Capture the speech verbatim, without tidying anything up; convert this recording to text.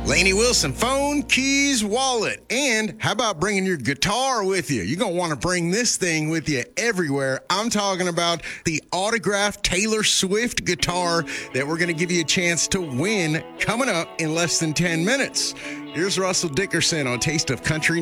Lainey Wilson, phone, keys, wallet. And how about bringing your guitar with you? You're going to want to bring this thing with you everywhere. I'm talking about the autographed Taylor Swift guitar that we're going to give you a chance to win coming up in less than ten minutes. Here's Russell Dickerson on Taste of Country.